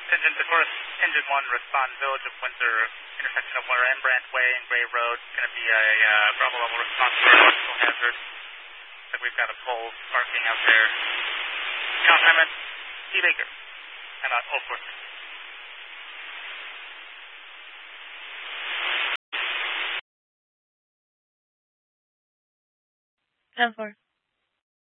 Engine to course, Engine 1, respond Village of Windsor, intersection of Rembrandt Way and Gray Road. It's going to be a Bravo level response for electrical hazard. Looks like we've got a pole parking out there. Count Hammond, T. Baker, and on 046. 10-4.